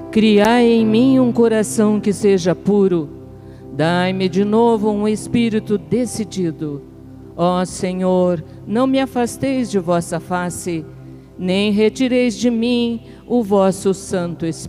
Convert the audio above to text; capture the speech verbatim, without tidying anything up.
Criai em mim um coração que seja puro. Dai-me de novo um espírito decidido. Ó Senhor, não me afasteis de vossa face, nem retireis de mim o vosso Santo Espírito.